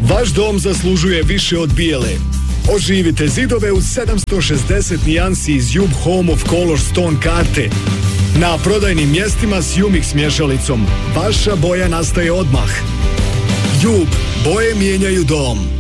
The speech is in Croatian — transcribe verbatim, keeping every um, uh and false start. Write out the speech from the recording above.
Vaš dom zaslužuje više od bijele. Oživite zidove u sedamsto šezdeset nijansi iz Jub Home of Color Stone karte. Na prodajnim mjestima s Jumix mješalicom. Vaša boja nastaje odmah. Jub, boje mijenjaju dom.